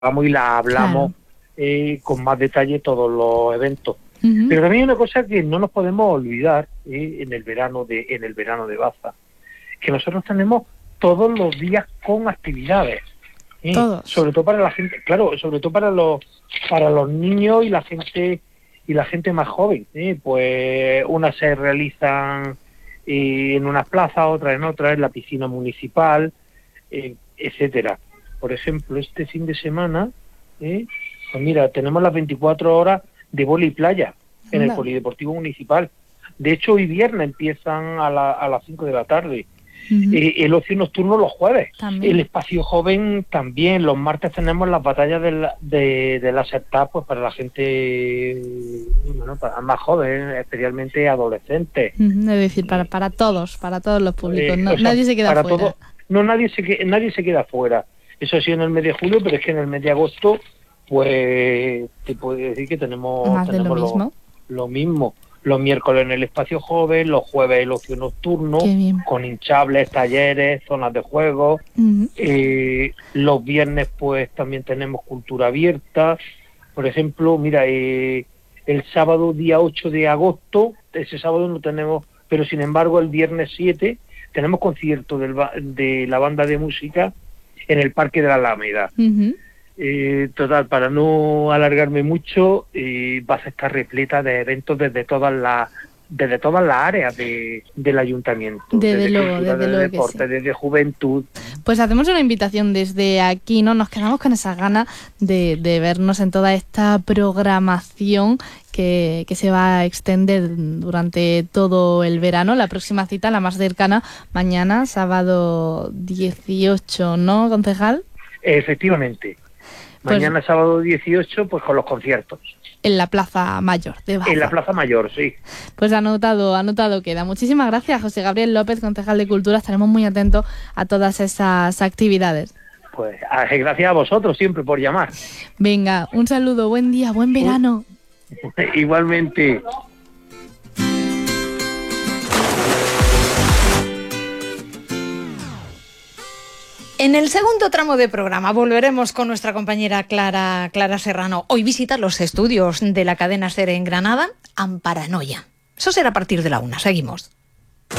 vamos y la hablamos con más detalle todos los eventos. Pero también hay una cosa que no nos podemos olvidar en el verano de Baza, que nosotros tenemos todos los días con actividades. Sobre todo para la gente, claro, sobre todo para los niños y la gente más joven. Pues unas se realizan en unas plazas, otras en otras, en la piscina municipal, etcétera. Por ejemplo, este fin de semana, pues mira, tenemos las 24 horas de vóley playa en el Polideportivo Municipal. De hecho, hoy viernes empiezan a las 5 de la tarde. El ocio nocturno los jueves. También. El espacio joven también. Los martes tenemos las batallas de la secta, pues para la gente para más joven, especialmente adolescentes. Es decir, para todos los públicos. Nadie se queda fuera. Nadie se queda fuera. Eso sí en el mes de julio, pero es que en el mes de agosto, pues te puedo decir que tenemos lo mismo. Los miércoles en el espacio joven, los jueves el ocio nocturno, con hinchables, talleres, zonas de juego. Los viernes pues también tenemos cultura abierta. Por ejemplo, mira, el sábado día 8 de agosto, ese sábado no tenemos, pero sin embargo el viernes 7 tenemos concierto de la banda de música en el Parque de la Alameda. Total, para no alargarme mucho, vas a estar repleta de eventos desde todas las áreas del ayuntamiento, desde luego, desde deporte, desde juventud. Pues hacemos una invitación desde aquí, ¿no? Nos quedamos con esas ganas de vernos en toda esta programación que se va a extender durante todo el verano. La próxima cita, la más cercana, mañana, sábado 18, ¿no, concejal? Efectivamente. Mañana sábado 18, pues con los conciertos. En la Plaza Mayor de Baza. En la Plaza Mayor, sí. Pues anotado queda. Muchísimas gracias, José Gabriel López, concejal de Cultura. Estaremos muy atentos a todas esas actividades. Pues gracias a vosotros siempre por llamar. Venga, un saludo, buen día, buen verano. Igualmente. En el segundo tramo de programa volveremos con nuestra compañera Clara Serrano. Hoy visita los estudios de la cadena SER en Granada, Amparanoia. Eso será a partir de la 1. Seguimos.